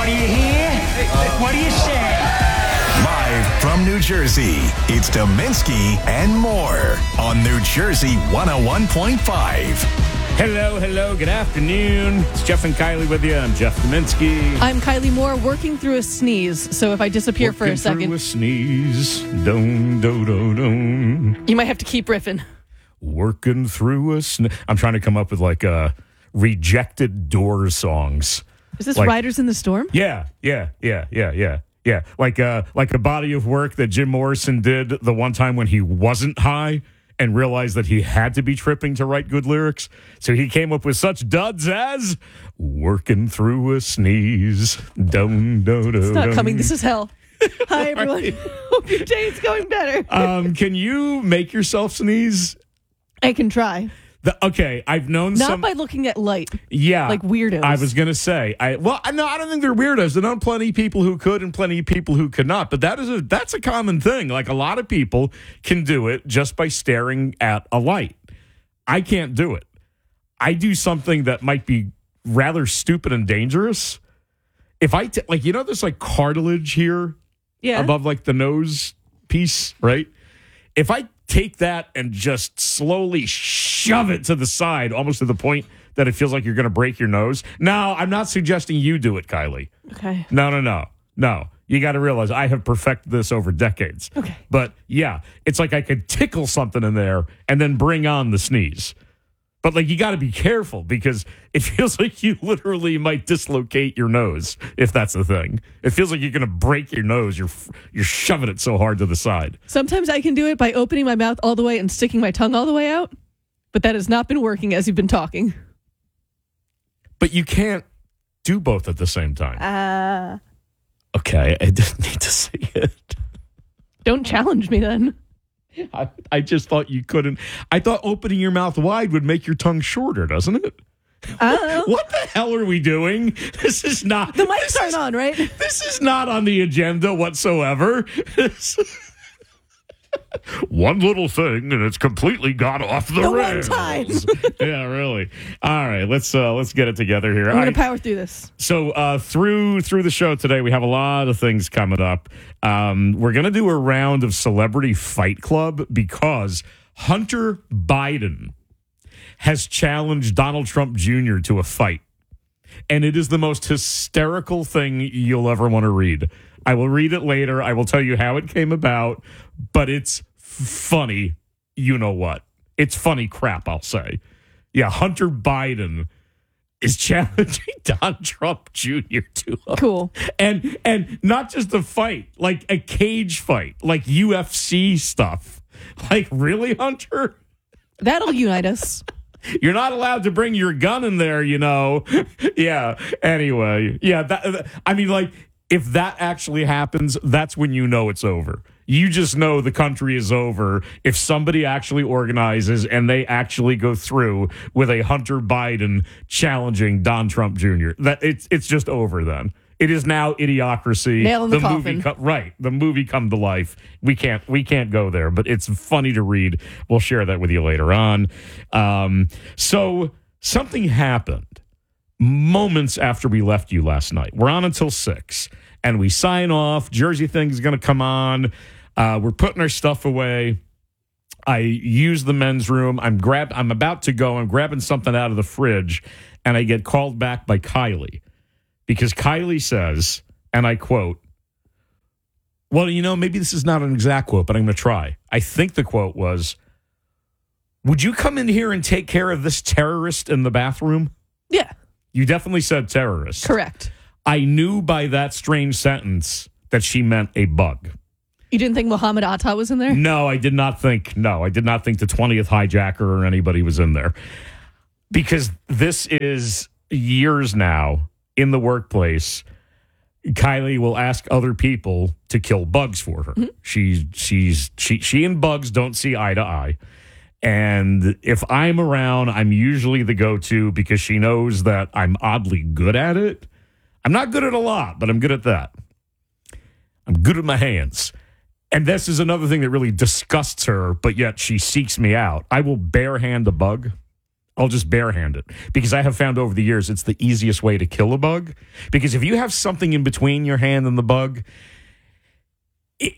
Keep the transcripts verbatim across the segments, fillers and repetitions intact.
What do you hear? What do you say? Live from New Jersey, it's Dominski and more on New Jersey one oh one point five. Hello, hello, good afternoon. It's Jeff and Kylie with you. I'm Jeff Dominski. I'm Kylie Moore, working through a sneeze. So if I disappear working for a second, through a sneeze, don, do, do, don. You might have to keep riffing. Working through a sneeze. I'm trying to come up with like uh, rejected Doors songs. Is this like, Riders in the Storm? Yeah, yeah, yeah, yeah, yeah. Yeah, like uh, like a body of work that Jim Morrison did the one time when he wasn't high and realized that he had to be tripping to write good lyrics. So he came up with such duds as Working Through a Sneeze. Dun, dun, dun, It's not dun. coming. This is hell. Hi, everyone. Hope your day's going better. Um, can you make yourself sneeze? I can try. The, okay, I've known Not some... by looking at light. Yeah. Like weirdos. I was going to say. I Well, no, I don't think they're weirdos. There are plenty of people who could and plenty of people who could not. But that is a that's a common thing. Like a lot of people can do it just by staring at a light. I can't do it. I do something that might be rather stupid and dangerous. If I, t- like, you know, there's like cartilage here Yeah. above like the nose piece, right? If I take that and just slowly shove it to the side, almost to the point that it feels like you're going to break your nose. No, I'm not suggesting you do it, Kylie. Okay. No, no, no. No. You got to realize I have perfected this over decades. Okay. But yeah, it's like I could tickle something in there and then bring on the sneeze. But like you got to be careful because it feels like you literally might dislocate your nose if that's the thing. It feels like you're going to break your nose. You're you're shoving it so hard to the side. Sometimes I can do it by opening my mouth all the way and sticking my tongue all the way out. But that has not been working as you've been talking. But you can't do both at the same time. Uh, Okay, I didn't need to see it. don't challenge me then. I, I just thought you couldn't. I thought opening your mouth wide would make your tongue shorter, doesn't it? Uh, What the hell are we doing? This is not. the mics this aren't is, on, right? This is not on the agenda whatsoever. One little thing, and it's completely got off the, The one rails. time. Yeah, really. All right, let's uh, let's get it together here. I'm All going right. to power through this. So uh, through through the show today, we have a lot of things coming up. Um, we're going to do a round of Celebrity Fight Club because Hunter Biden has challenged Donald Trump Junior to a fight. And it is the most hysterical thing you'll ever want to read. I will read it later. I will tell you how it came about, but it's funny. You know what? It's funny crap, I'll say. Yeah, Hunter Biden is challenging Don Trump Junior to a Cool. and and not just a fight, like a cage fight, like U F C stuff. Like, really, Hunter? That'll unite us. You're not allowed to bring your gun in there, you know. Yeah. Anyway, yeah. That, I mean, like, if that actually happens, that's when you know it's over. You just know the country is over if somebody actually organizes and they actually go through with a Hunter Biden challenging Don Trump Junior That it's it's just over then. It is now Idiocracy. Nail in the movie, coffin. co- right? The movie come to life. We can't we can't go there, but it's funny to read. We'll share that with you later on. Um, so something happened moments after we left you last night. We're on until six, and we sign off. Jersey thing is going to come on. Uh, we're putting our stuff away. I use the men's room. I'm grab. I'm about to go. I'm grabbing something out of the fridge, and I get called back by Kylie. Because Kylie says, and I quote, well, you know, maybe this is not an exact quote, but I'm going to try. I think the quote was, would you come in here and take care of this terrorist in the bathroom? Yeah, You definitely said terrorist. correct. I knew by that strange sentence that she meant a bug. You didn't think Muhammad Atta was in there? No, I did not think, no, I did not think the twentieth hijacker or anybody was in there. Because this is years now in the workplace. Kylie will ask other people to kill bugs for her. Mm-hmm. She's she's she she and bugs don't see eye to eye. And if I'm around, I'm usually the go-to because she knows that I'm oddly good at it. I'm not good at a lot, but I'm good at that. I'm good at my hands. And this is another thing that really disgusts her, but yet she seeks me out. I will bare hand a bug. I'll just barehand it because I have found over the years it's the easiest way to kill a bug. Because if you have something in between your hand and the bug, it,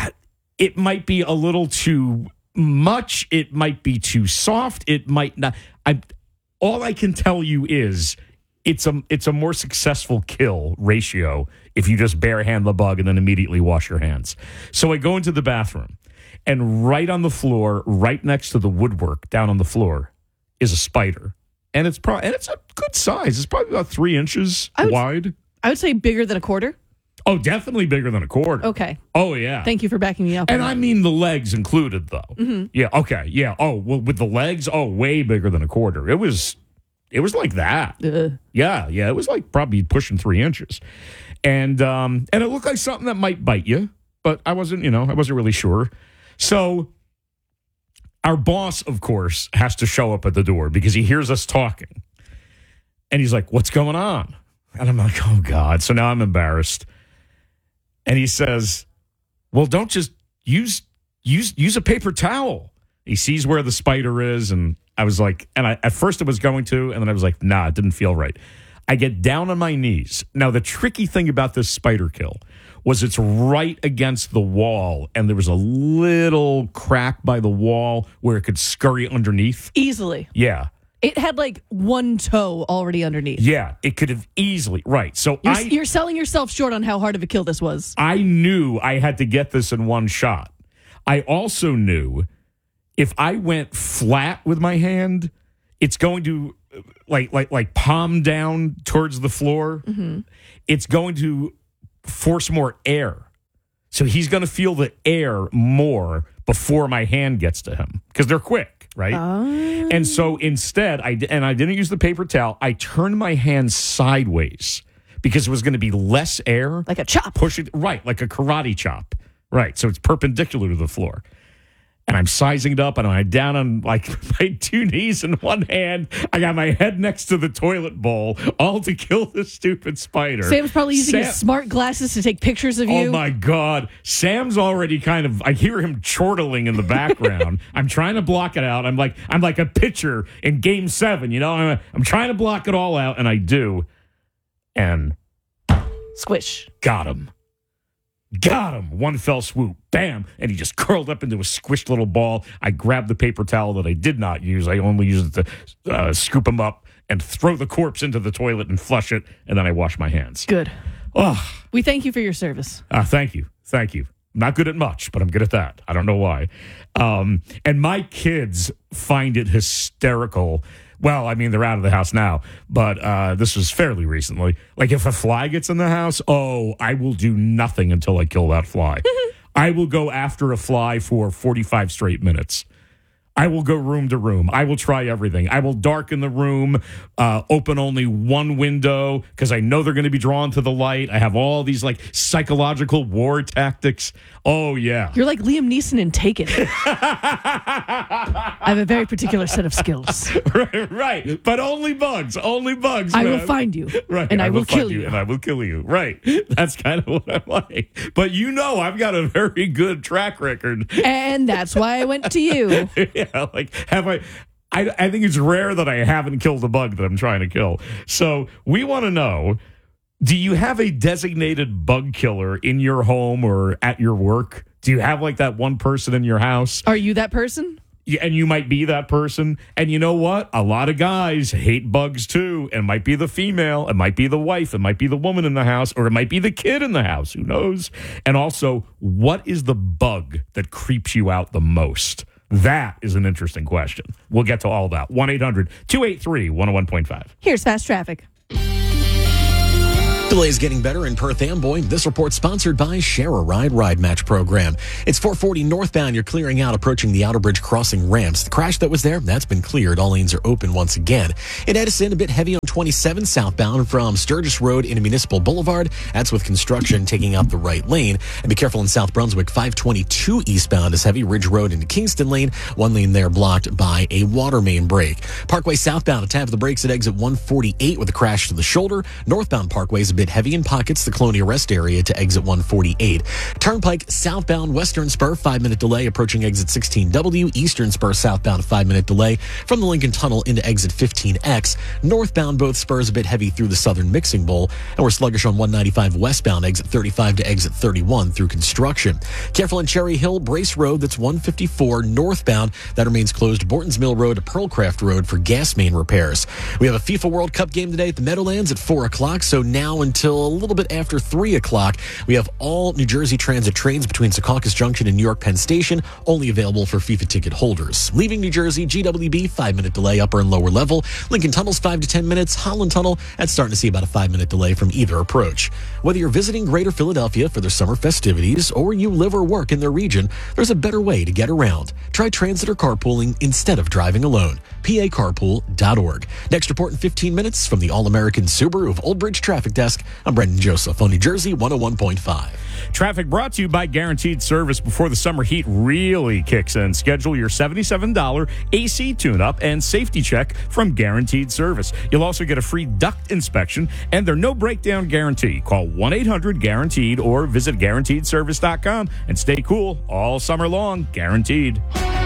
it might be a little too much. It might be too soft. It might not. I all I can tell you is it's a it's a more successful kill ratio if you just barehand the bug and then immediately wash your hands. So I go into the bathroom, and right on the floor, right next to the woodwork down on the floor, is a spider, and it's probably and it's a good size. It's probably about three inches I would, wide. I would say bigger than a quarter. Oh, definitely bigger than a quarter. Okay. Oh yeah. Thank you for backing me up. And I mean the legs included, though. Mm-hmm. Yeah. Okay. Yeah. Oh, well, with the legs, oh, way bigger than a quarter. It was, it was like that. Ugh. Yeah. Yeah. It was like probably pushing three inches, and um, and it looked like something that might bite you, but I wasn't, you know, I wasn't really sure. So. Our boss, of course, has to show up at the door because he hears us talking. And he's like, what's going on? And I'm like, oh, God. So now I'm embarrassed. And he says, well, don't just use use use a paper towel. He sees where the spider is. And I was like, and I, at first it was going to, and then I was like, nah, it didn't feel right. I get down on my knees. Now, the tricky thing about this spider kill was it's right against the wall, and there was a little crack by the wall where it could scurry underneath. Easily. Yeah. It had like one toe already underneath. Yeah, it could have easily. Right. So You're, I, you're selling yourself short on how hard of a kill this was. I knew I had to get this in one shot. I also knew if I went flat with my hand, it's going to like like like palm down towards the floor. Mm-hmm. It's going to force more air. So he's going to feel the air more before my hand gets to him because they're quick, right? Oh. And so instead, I and I didn't use the paper towel. I turned my hand sideways because it was going to be less air. Like a chop. Push it, right, like a karate chop. Right, so it's perpendicular to the floor. And I'm sizing it up, and I'm down on like my two knees in one hand. I got my head next to the toilet bowl, all to kill this stupid spider. Sam's probably using Sam, his smart glasses to take pictures of you. Oh, my God. Sam's already kind of, I hear him chortling in the background. I'm trying to block it out. I'm like I'm like a pitcher in game seven, you know? I'm, I'm trying to block it all out, and I do. And Squish. got him. Got him. One fell swoop. Bam. And he just curled up into a squished little ball. I grabbed the paper towel that I did not use. I only used it to uh, scoop him up and throw the corpse into the toilet and flush it. And then I wash my hands. Good. Oh, We thank you for your service. uh, thank you. Thank you. Not good at much, but I'm good at that. I don't know why. Um, and my kids find it hysterical. Well, I mean, they're out of the house now, but uh, this was fairly recently. Like, if a fly gets in the house, oh, I will do nothing until I kill that fly. I will go after a fly for forty-five straight minutes. I will go room to room. I will try everything. I will darken the room, uh, open only one window because I know they're going to be drawn to the light. I have all these like psychological war tactics. Oh, yeah. You're like Liam Neeson in Taken. I have a very particular set of skills. right, right. But only bugs. Only bugs. I man. will find you. Right. And I, will, find kill you. And I will kill you. Right. That's kind of what I'm like. But you know, I've got a very good track record. And that's why I went to you. Yeah, like have I, I I think it's rare that I haven't killed a bug that I'm trying to kill. So we want to know, do you have a designated bug killer in your home or at your work? Do you have like that one person in your house? Are you that person? Yeah, and you might be that person. And you know what? A lot of guys hate bugs too. It might be the female. It might be the wife. It might be the woman in the house. Or it might be the kid in the house. Who knows? And also, what is the bug that creeps you out the most? That is an interesting question. We'll get to all that. one eight hundred two eight three one oh one point five. Here's Fast Traffic. Delays getting better in Perth Amboy. This report sponsored by Share a Ride Ride Match Program. It's four forty northbound. You're clearing out approaching the Outer Bridge crossing ramps. The crash that was there, that's been cleared. All lanes are open once again. In Edison, a bit heavy on twenty-seven southbound from Sturgis Road into Municipal Boulevard. That's with construction taking out the right lane. And be careful in South Brunswick. five twenty-two eastbound is heavy. Ridge Road into Kingston Lane. One lane there blocked by a water main break. Parkway southbound, a tap of the brakes at exit one forty-eight with a crash to the shoulder. Northbound Parkway is bit heavy in pockets, the Colonia Rest area to exit one forty-eight. Turnpike southbound Western Spur, five-minute delay approaching exit sixteen W. Eastern Spur southbound, five-minute delay from the Lincoln Tunnel into exit fifteen X. Northbound both spurs a bit heavy through the Southern Mixing Bowl, and we're sluggish on one ninety-five westbound exit thirty-five to exit thirty-one through construction. Careful in Cherry Hill, Brace Road, that's one fifty-four northbound. That remains closed Borton's Mill Road to Pearlcraft Road for gas main repairs. We have a FIFA World Cup game today at the Meadowlands at four o'clock, so now until a little bit after three o'clock, we have all New Jersey Transit trains between Secaucus Junction and New York Penn Station, only available for FIFA ticket holders. Leaving New Jersey, G W B, five-minute delay, upper and lower level. Lincoln Tunnel's five to ten minutes. Holland Tunnel, that's starting to see about a five-minute delay from either approach. Whether you're visiting Greater Philadelphia for their summer festivities or you live or work in their region, there's a better way to get around. Try transit or carpooling instead of driving alone. P A carpool dot org. Next report in fifteen minutes from the All-American Subaru of Old Bridge Traffic Desk. I'm Brendan Joseph on New Jersey one oh one point five. Traffic brought to you by Guaranteed Service. Before the summer heat really kicks in, schedule your seventy-seven dollars A C tune-up and safety check from Guaranteed Service. You'll also get a free duct inspection and their no-breakdown guarantee. Call one eight hundred guaranteed or visit guaranteed service dot com and stay cool all summer long. Guaranteed.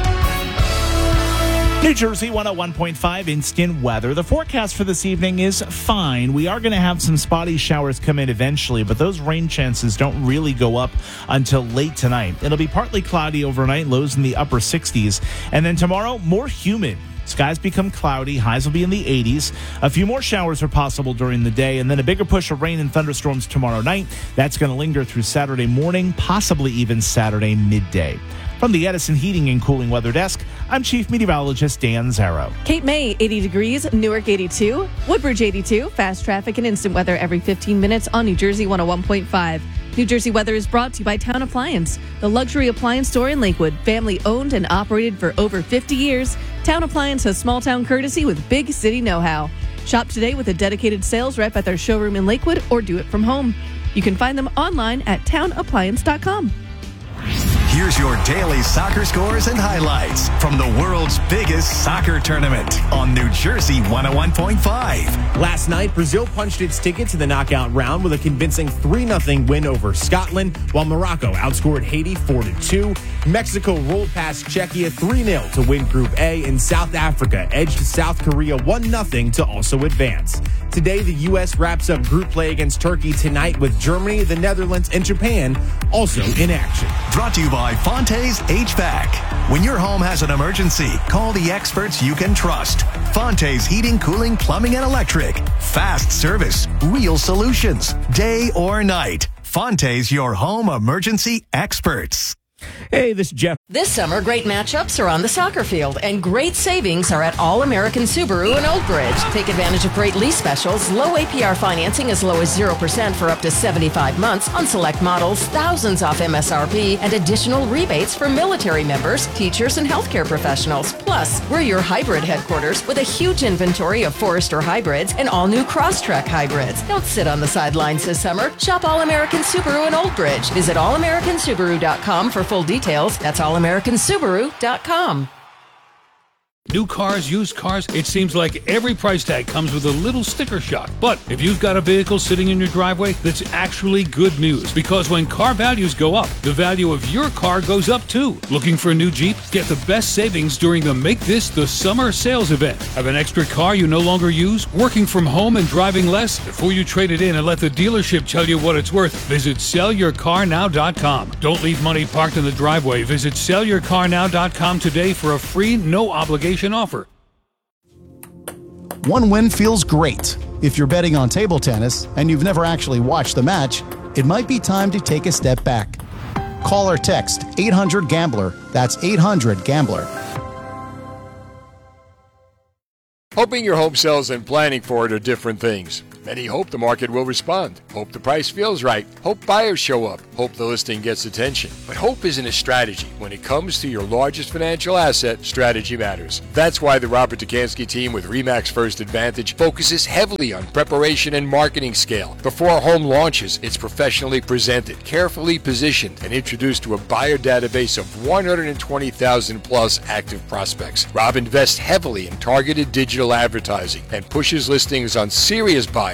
New Jersey one oh one point five instant weather. The forecast for this evening is fine. We are going to have some spotty showers come in eventually, but those rain chances don't really go up until late tonight. It'll be partly cloudy overnight, lows in the upper sixties. And then tomorrow, more humid. Skies become cloudy, highs will be in the eighties. A few more showers are possible during the day, and then a bigger push of rain and thunderstorms tomorrow night. That's going to linger through Saturday morning, possibly even Saturday midday. From the Edison Heating and Cooling Weather Desk, I'm Chief Meteorologist Dan Zarrow. Cape May, eighty degrees. Newark, eighty-two. Woodbridge, eighty-two. Fast traffic and instant weather every fifteen minutes on New Jersey one oh one point five. New Jersey weather is brought to you by Town Appliance, the luxury appliance store in Lakewood. Family owned and operated for over fifty years. Town Appliance has small town courtesy with big city know-how. Shop today with a dedicated sales rep at their showroom in Lakewood or do it from home. You can find them online at town appliance dot com. Here's your daily soccer scores and highlights from the world's biggest soccer tournament on New Jersey one oh one point five. Last night, Brazil punched its ticket to the knockout round with a convincing three nothing win over Scotland, while Morocco outscored Haiti four to two. Mexico rolled past Czechia three nil to win Group A, and South Africa edged South Korea one nothing to also advance. Today, the U S wraps up group play against Turkey tonight with Germany, the Netherlands, and Japan also in action. Brought to you by Fonte's H V A C. When your home has an emergency, call the experts you can trust. Fonte's Heating, Cooling, Plumbing, and Electric. Fast service, real solutions, day or night. Fonte's, your home emergency experts. Hey, this is Jeff. This summer, great matchups are on the soccer field, and great savings are at All-American Subaru in Old Bridge. Take advantage of great lease specials, low A P R financing as low as zero percent for up to seventy-five months on select models, thousands off M S R P, and additional rebates for military members, teachers, and healthcare professionals. Plus, we're your hybrid headquarters with a huge inventory of Forester hybrids and all-new Crosstrek hybrids. Don't sit on the sidelines this summer. Shop All-American Subaru in Old Bridge. Visit all american subaru dot com for full details. That's all american subaru dot com. New cars, used cars, it seems like every price tag comes with a little sticker shock. But if you've got a vehicle sitting in your driveway, that's actually good news. Because when car values go up, the value of your car goes up too. Looking for a new Jeep? Get the best savings during the Make This the Summer sales event. Have an extra car you no longer use? Working from home and driving less? Before you trade it in and let the dealership tell you what it's worth, visit sell your car now dot com. Don't leave money parked in the driveway. Visit sell your car now dot com today for a free, no obligation offer. One win feels great. If you're betting on table tennis and you've never actually watched the match, it might be time to take a step back. Call or text eight hundred gambler. That's eight hundred gambler. Hoping your home sells and planning for it are different things. Many hope the market will respond. Hope the price feels right. Hope buyers show up. Hope the listing gets attention. But hope isn't a strategy. When it comes to your largest financial asset, strategy matters. That's why the Robert Dukansky team with RE/MAX First Advantage focuses heavily on preparation and marketing scale. Before a home launches, it's professionally presented, carefully positioned, and introduced to a buyer database of one hundred twenty thousand plus active prospects. Rob invests heavily in targeted digital advertising and pushes listings on serious buyers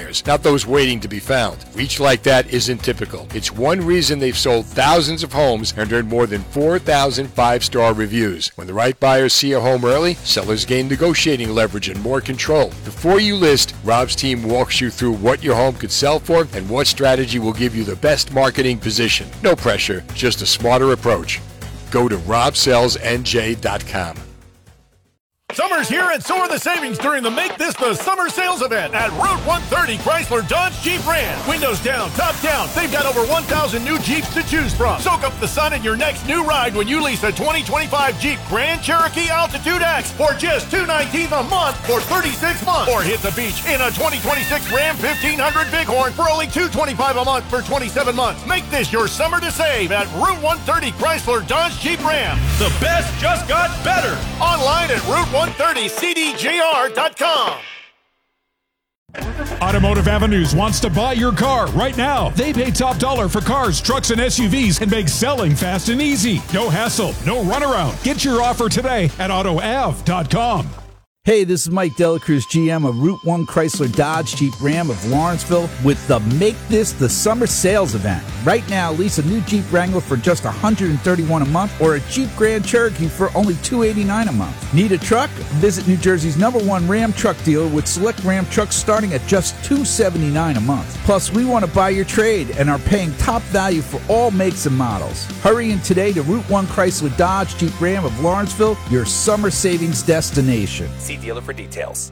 buyers, not those waiting to be found. Reach like that isn't typical. It's one reason they've sold thousands of homes and earned more than four thousand five-star reviews. When the right buyers see a home early, sellers gain negotiating leverage and more control. Before you list, Rob's team walks you through what your home could sell for and what strategy will give you the best marketing position. No pressure, just a smarter approach. Go to rob sells n j dot com. Summer's here and so are the savings during the Make This the Summer Sales event at Route one thirty Chrysler Dodge Jeep Ram. Windows down, top down. They've got over one thousand new Jeeps to choose from. Soak up the sun in your next new ride when you lease a twenty twenty-five Jeep Grand Cherokee Altitude X for just two hundred nineteen dollars a month for thirty-six months. Or hit the beach in a twenty twenty-six Ram fifteen hundred Bighorn for only two hundred twenty-five dollars a month for twenty-seven months. Make this your summer to save at Route one thirty Chrysler Dodge Jeep Ram. The best just got better. Online at Route one thirty C D J R dot com. Automotive Avenues wants to buy your car right now. They pay top dollar for cars, trucks, and S U Vs and make selling fast and easy. No hassle, no runaround. Get your offer today at auto av dot com. Hey, this is Mike Delacruz, G M of Route one Chrysler Dodge Jeep Ram of Lawrenceville with the Make This the Summer Sales event. Right now, lease a new Jeep Wrangler for just one hundred thirty-one dollars a month or a Jeep Grand Cherokee for only two hundred eighty-nine dollars a month. Need a truck? Visit New Jersey's number one Ram truck dealer with select Ram trucks starting at just two hundred seventy-nine dollars a month. Plus, we want to buy your trade and are paying top value for all makes and models. Hurry in today to Route one Chrysler Dodge Jeep Ram of Lawrenceville, your summer savings destination. See dealer for details.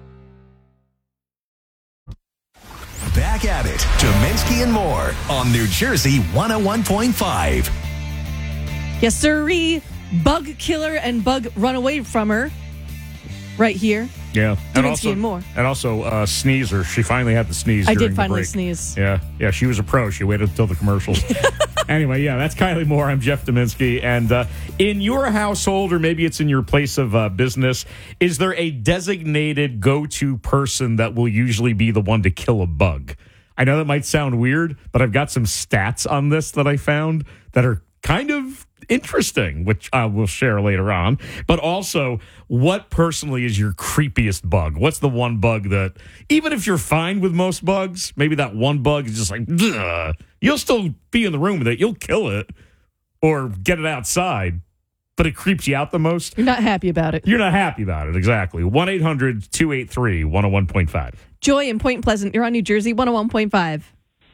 Back at it, Dominski and more on New Jersey one oh one point five. Yes, sirree. Bug killer and bug run away from her. Right here. Yeah. And also, and more. And also uh, Sneezer. She finally had the sneeze I during did finally the break. sneeze. Yeah. Yeah, she was a pro. She waited until the commercials. Anyway, yeah, that's Kylie Moore. I'm Jeff Dominski. And uh, in your household, or maybe it's in your place of uh, business, is there a designated go-to person that will usually be the one to kill a bug? I know that might sound weird, but I've got some stats on this that I found that are kind of interesting, which I will share later on. But also, what personally is your creepiest bug? What's the one bug that, even if you're fine with most bugs, maybe that one bug is just like, ugh, you'll still be in the room with it. You'll kill it or get it outside, but it creeps you out the most. You're not happy about it. You're not happy about it, exactly. one eight hundred two eight three one oh one point five. Joy in Point Pleasant. You're on New Jersey one oh one point five.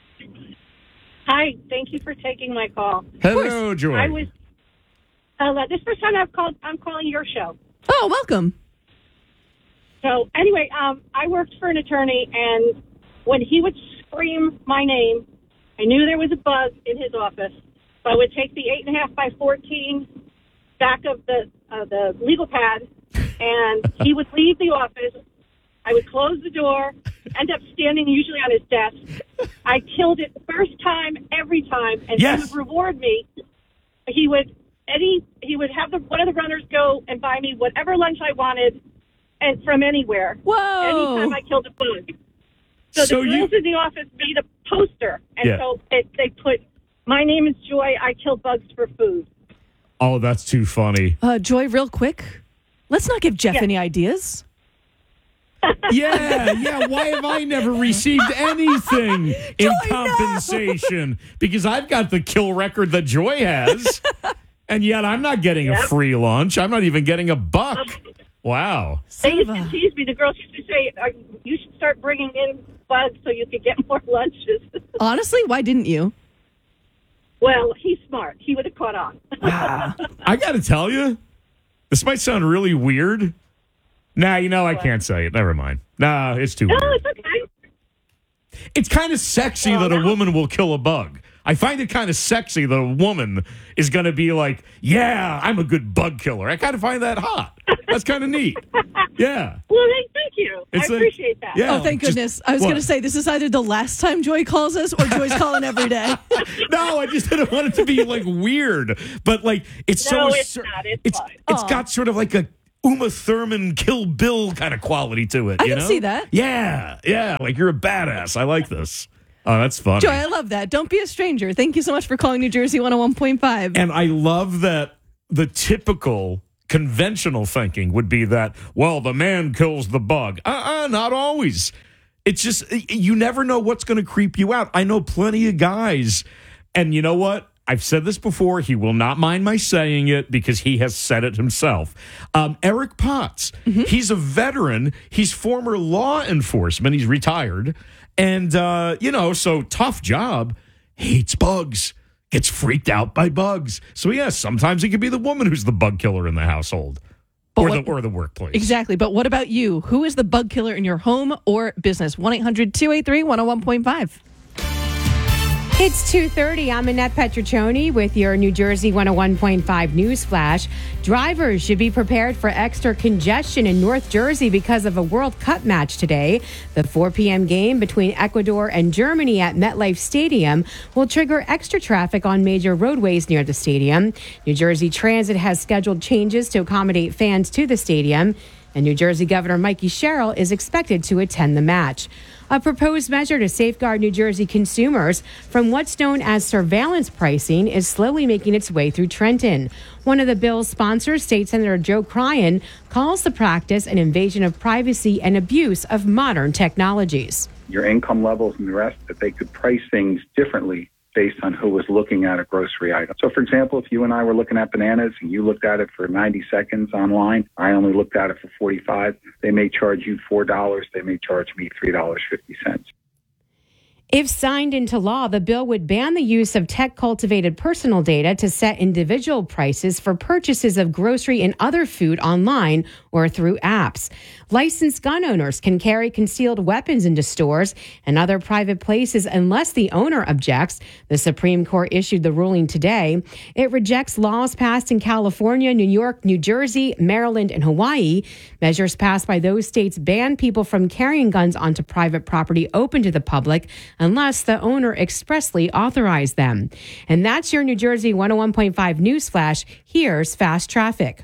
Hi, thank you for taking my call. Hello, Joy. I was uh, this is the first time I've called. I'm calling your show. Oh, welcome. So anyway, um, I worked for an attorney, and when he would scream my name, I knew there was a bug in his office. So I would take the eight and a half by fourteen back of the uh, the legal pad, and he would leave the office. I would close the door, end up standing usually on his desk. I killed it the first time, every time, and yes. he would reward me. He would any he would have the, one of the runners go and buy me whatever lunch I wanted, and from anywhere. Whoa! Anytime I killed a bug. So, So the you- girls in the office made a poster, and Yeah. so it, they put, "My name is Joy. I kill bugs for food." Oh, that's too funny. Uh, Joy, real quick, let's not give Jeff Yeah. any ideas. Yeah, yeah. Why have I never received anything in Joy, compensation? Because I've got the kill record that Joy has, and yet I'm not getting a Yep. free lunch. I'm not even getting a buck. Wow. They used to tease me. The girls used to say, uh, "You should start bringing in bugs so you could get more lunches." Honestly, why didn't you? Well, he's smart. He would have caught on. I got to tell you, this might sound really weird. Nah, you know, I can't say it. Never mind. Nah, it's too No, weird. it's okay. It's kind of sexy that a woman will kill a bug. I find it kind of sexy that a woman is going to be like, yeah, I'm a good bug killer. I kind of find that hot. That's kind of neat. Yeah. Well, hey, thank you. It's I like- appreciate that. yeah. Oh, thank just- goodness. I was what? going to say, this is either the last time Joy calls us or Joy's calling every day. No, I just didn't want it to be like weird. But like, it's No, so. it's cer- not. It's It's, fine. it's Aw. got sort of like a Uma Thurman Kill Bill kind of quality to it. I you can know? see that. Yeah. Yeah. Like you're a badass. I like this. Oh, that's funny. Joy, I love that. Don't be a stranger. Thank you so much for calling New Jersey one oh one point five. And I love that the typical conventional thinking would be that, well, the man kills the bug. Uh-uh, not always. It's just, you never know what's going to creep you out. I know plenty of guys, and you know what? I've said this before. He will not mind my saying it because he has said it himself. Um, Eric Potts, mm-hmm. he's a veteran. He's former law enforcement. He's retired. And, uh, you know, so tough job, hates bugs, gets freaked out by bugs. So, yeah, sometimes it could be the woman who's the bug killer in the household. Or, what, the, or the workplace. Exactly. But what about you? Who is the bug killer in your home or business? one eight hundred two eight three one oh one point five. It's two thirty. I'm Annette Petriccioni with your New Jersey one oh one point five News Flash. Drivers should be prepared for extra congestion in North Jersey because of a World Cup match today. The four p.m. game between Ecuador and Germany at MetLife Stadium will trigger extra traffic on major roadways near the stadium. New Jersey Transit has scheduled changes to accommodate fans to the stadium, and New Jersey Governor Mikey Sherrill is expected to attend the match. A proposed measure to safeguard New Jersey consumers from what's known as surveillance pricing is slowly making its way through Trenton. One of the bill's sponsors, State Senator Joe Cryan, calls the practice an invasion of privacy and abuse of modern technologies. Your income levels and the rest, that they could price things differently based on who was looking at a grocery item. So, for example, if you and I were looking at bananas and you looked at it for ninety seconds online, I only looked at it for forty-five, they may charge you four dollars, they may charge me three dollars and fifty cents. If signed into law, the bill would ban the use of tech-cultivated personal data to set individual prices for purchases of grocery and other food online or through apps. Licensed gun owners can carry concealed weapons into stores and other private places unless the owner objects. The Supreme Court issued the ruling today. It rejects laws passed in California, New York, New Jersey, Maryland, and Hawaii. Measures passed by those states ban people from carrying guns onto private property open to the public unless the owner expressly authorized them. And that's your New Jersey one oh one point five News Flash. Here's Fast Traffic.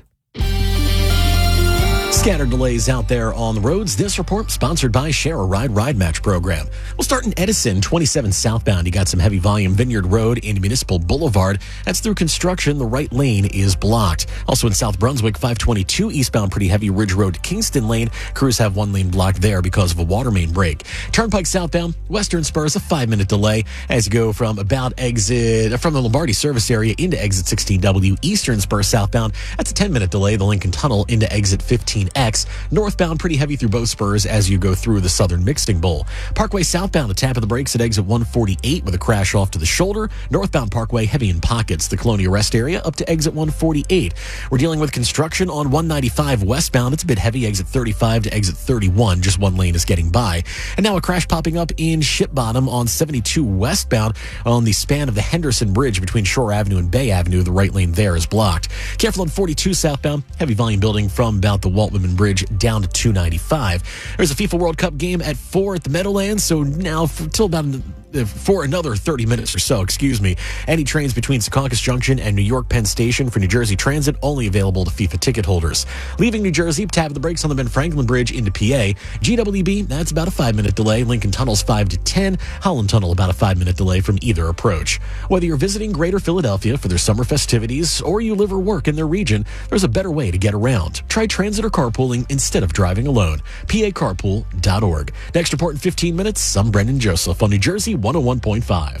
Scattered delays out there on the roads. This report sponsored by Share a Ride Ride Match program. We'll start in Edison, twenty-seven southbound. You got some heavy volume Vineyard Road into Municipal Boulevard. That's through construction. The right lane is blocked. Also in South Brunswick, five twenty-two eastbound, pretty heavy Ridge Road, Kingston Lane. Crews have one lane blocked there because of a water main break. Turnpike southbound, Western Spurs, a five-minute delay as you go from about exit, from the Lombardi service area into exit sixteen W. Eastern Spur southbound, that's a ten-minute delay. The Lincoln Tunnel into exit fifteen X. Northbound, pretty heavy through both spurs as you go through the Southern Mixing Bowl. Parkway southbound, a tap of the brakes at exit one forty-eight with a crash off to the shoulder. Northbound Parkway, heavy in pockets. The Colonia Rest area up to exit one forty-eight. We're dealing with construction on one ninety-five westbound. It's a bit heavy, exit thirty-five to exit thirty-one. Just one lane is getting by. And now a crash popping up in Ship Bottom on seventy-two westbound on the span of the Henderson Bridge between Shore Avenue and Bay Avenue. The right lane there is blocked. Careful on forty-two southbound. Heavy volume building from about the Walt Whitman Bridge down to two ninety-five. There's a FIFA World Cup game at four at the Meadowlands, so now for, till about for another thirty minutes or so, excuse me. Any trains between Secaucus Junction and New York Penn Station for New Jersey Transit only available to FIFA ticket holders. Leaving New Jersey, tap the brakes on the Ben Franklin Bridge into P A. G W B, that's about a five-minute delay. Lincoln Tunnel's five to ten. Holland Tunnel, about a five-minute delay from either approach. Whether you're visiting Greater Philadelphia for their summer festivities or you live or work in their region, there's a better way to get around. Try transit or carpooling instead of driving alone. P A carpool dot org. Next report in fifteen minutes. I'm Brendan Joseph on New Jersey one oh one point five.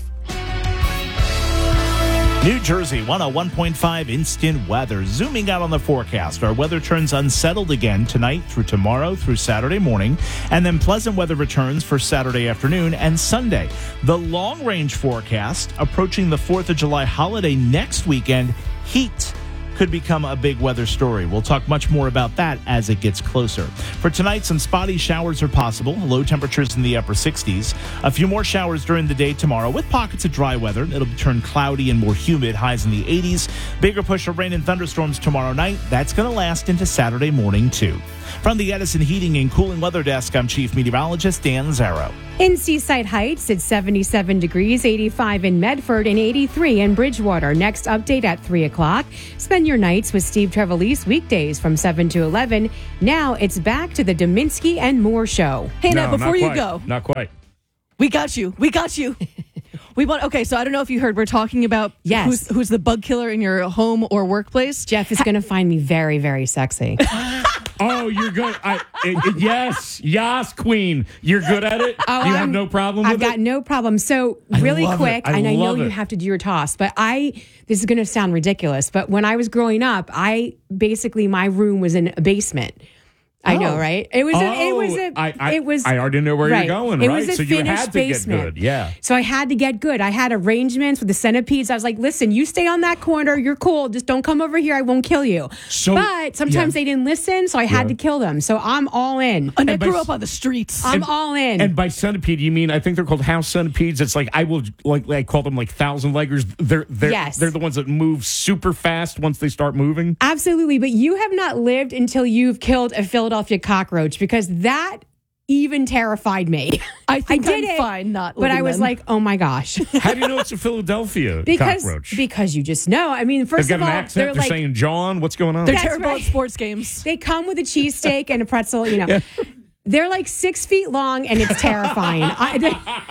New Jersey one oh one point five instant weather. Zooming out on the forecast, our weather turns unsettled again tonight through tomorrow through Saturday morning, and then pleasant weather returns for Saturday afternoon and Sunday. The long-range forecast approaching the fourth of July holiday next weekend, heat could become a big weather story. We'll talk much more about that as it gets closer. For tonight, some spotty showers are possible. Low temperatures in the upper sixties. A few more showers during the day tomorrow with pockets of dry weather. It'll turn cloudy and more humid, highs in the eighties. Bigger push of rain and thunderstorms tomorrow night. That's going to last into Saturday morning, too. From the Edison Heating and Cooling Weather Desk, I'm Chief Meteorologist Dan Zarrow. In Seaside Heights, it's seventy-seven degrees, eighty-five in Medford, and eighty-three in Bridgewater. Next update at three o'clock. Spend your nights with Steve Trevelise weekdays from seven to eleven. Now it's back to the Dominski and Moore Show. Hey, no, now, before you quite. go. Not quite. We got you. We got you. We want. Okay, so I don't know if you heard. We're talking about yes. who's, who's the bug killer in your home or workplace. Jeff is going to find me very, very sexy. Oh, you're good. I, it, it- yes, yes, Queen. You're good at it. Oh, you have I'm- no problem with I've it. got no problem. So I really love it. quick, I and I know love you it. have to do your toss, but I this is going to sound ridiculous, but when I was growing up, I basically my room was in a basement. I know, Oh. right? It was. A, it was. Oh, A, I, I, it was. I already know where right. you're going, It right? was a so you finished had to basement. get good. Yeah. So I had to get good. I had arrangements with the centipedes. I was like, listen, you stay on that corner. You're cool. Just don't come over here. I won't kill you. So- but sometimes yeah. they didn't listen, so I had Yeah. to kill them. So I'm all in. And I by grew s- up on the streets. I'm all in. And by centipede, you mean I think they're called house centipedes. It's like I will like I call them like thousand leggers. They're they're Yes. they're the ones that move super fast once they start moving. Absolutely. But you have not lived until you've killed a Philadelphia cockroach because that even terrified me. I think did I'm it, fine not But I living was then. like, oh my gosh. How do you know it's a Philadelphia because cockroach? because you just know. I mean, They've first got of an all, accent. they're, They're like saying John. What's going on? They're That's terrible right. at sports games. they come with a cheesesteak and a pretzel, you know. They're like six feet long and it's terrifying. I,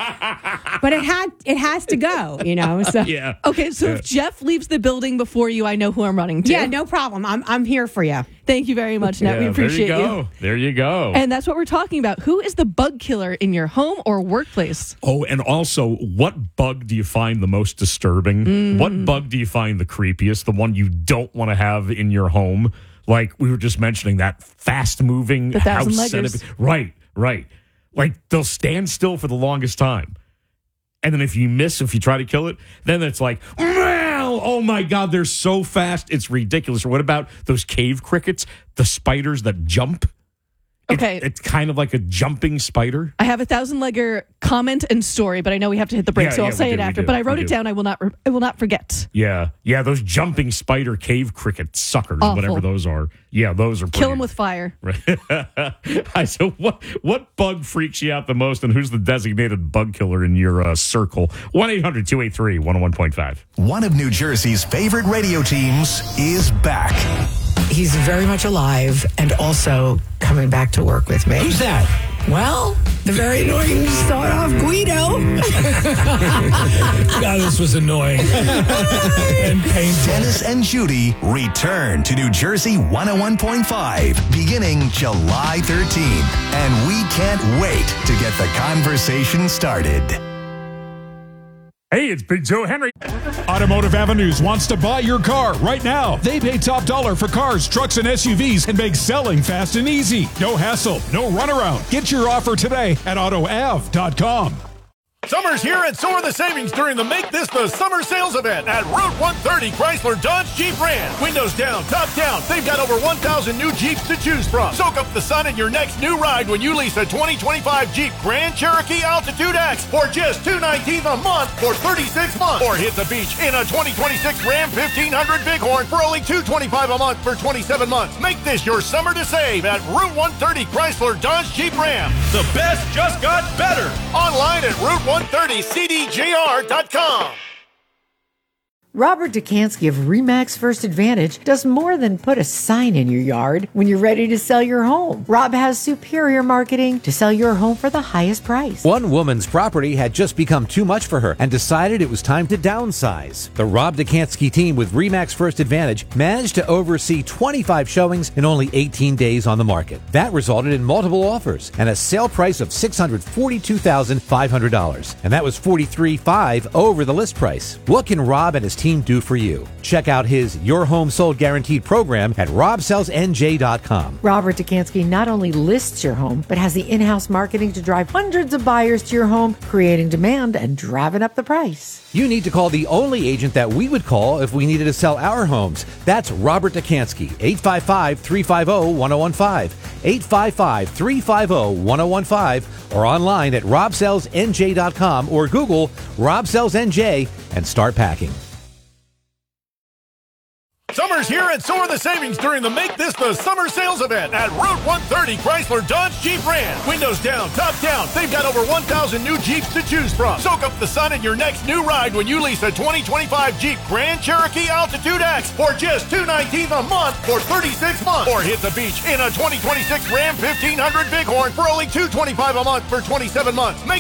they- but it had it has to go, you know. So yeah. Okay, so Yeah. if Jeff leaves the building before you, I know who I'm running to. yeah, no problem. I'm I'm here for you. Thank you very much, Nat. we Yeah, appreciate there you go. There you go. And that's what we're talking about. Who is the bug killer in your home or workplace? Oh, and also, what bug do you find the most disturbing? Mm. What bug do you find the creepiest? The one you don't want to have in your home? Like we were just mentioning, that fast-moving The house thousand leggers. centipede. Right, right. Like they'll stand still for the longest time, and then if you miss, if you try to kill it, then it's like, "Meow! Oh my God, they're so fast, it's ridiculous." Or what about those cave crickets, the spiders that jump? It's- Okay. it's kind of like a jumping spider. I have a thousand legger comment and story, but I know we have to hit the break, Yeah, so I'll yeah, say we it do, we after. do, But I wrote we it do. down. I will not. Re- I will not forget. Yeah, yeah, those jumping spider cave cricket suckers, Awful. whatever those are. Yeah, those are Kill pretty- him with fire. Right. I so what what bug freaks you out the most, and who's the designated bug killer in your uh, circle? one eight hundred two eight three one oh one point five. One of New Jersey's favorite radio teams is back. He's very much alive and also coming back to work with me. Who's that? Well, the very annoying start off Guido. God, this was annoying and painful. Dennis and Judy return to New Jersey one oh one point five beginning July thirteenth. And we can't wait to get the conversation started. Hey, it's Big Joe Henry. Automotive Avenues wants to buy your car right now. They pay top dollar for cars, trucks, and S U Vs and make selling fast and easy. No hassle, no runaround. Get your offer today at auto av dot com. Summer's here and so are the savings during the Make This the Summer Sales event at Route one thirty Chrysler Dodge Jeep Ram. Windows down, top down. They've got over one thousand new Jeeps to choose from. Soak up the sun in your next new ride when you lease a twenty twenty-five Jeep Grand Cherokee Altitude X for just two hundred nineteen dollars a month for thirty-six months. Or hit the beach in a twenty twenty-six Ram fifteen hundred Bighorn for only two hundred twenty-five dollars a month for twenty-seven months. Make this your summer to save at Route one thirty Chrysler Dodge Jeep Ram. The best just got better. Online at Route one thirty C D J R dot com. Robert Dukansky of Remax First Advantage does more than put a sign in your yard when you're ready to sell your home. Rob has superior marketing to sell your home for the highest price. One woman's property had just become too much for her and decided it was time to downsize. The Rob Dukansky team with Remax First Advantage managed to oversee twenty-five showings in only eighteen days on the market. That resulted in multiple offers and a sale price of six hundred forty-two thousand five hundred dollars. And that was forty-three thousand five hundred dollars over the list price. What can Rob and his team do for you? Check out his Your Home Sold Guaranteed program at rob sells n j dot com. Robert Dukansky not only lists your home, but has the in-house marketing to drive hundreds of buyers to your home, creating demand and driving up the price. You need to call the only agent that we would call if we needed to sell our homes. That's Robert Dukansky, eight five five, three five zero, one zero one five, eight five five, three five zero, one zero one five, or online at rob sells n j dot com or Google Rob Sells N J and start packing. Summer's here and so are the savings during the Make This the Summer Sales event at Route one thirty Chrysler Dodge Jeep Ram. Windows down, top down. They've got over one thousand new Jeeps to choose from. Soak up the sun in your next new ride when you lease a twenty twenty-five Jeep Grand Cherokee Altitude X for just two hundred nineteen dollars a month for thirty-six months. Or hit the beach in a twenty twenty-six Ram fifteen hundred Bighorn for only two hundred twenty-five dollars a month for twenty-seven months. Make